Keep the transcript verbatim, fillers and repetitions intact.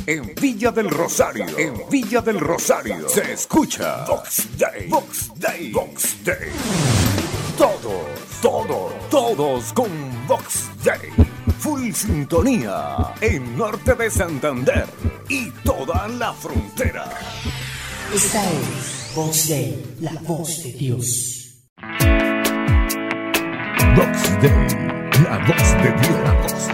En Villa del Rosario, en Villa del Rosario, se escucha Vox Day, Vox Day, Vox Day. Todos, todos, todos con Vox Day. Full sintonía en norte de Santander y toda la frontera. Esta es Vox Day, la voz de Dios. Vox Day, la voz de Dios.